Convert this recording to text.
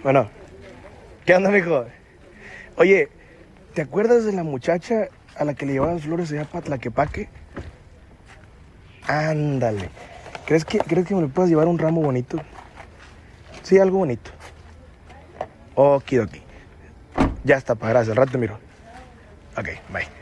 Bueno, ¿qué onda, mijo? Oye, ¿te acuerdas de la muchacha a la que le llevaban flores allá para Tlaquepaque? Ándale. ¿Crees que me le puedas llevar un ramo bonito? Sí, algo bonito. Okidoki. Ya está, pa, gracias. Al rato te miro. Ok, bye.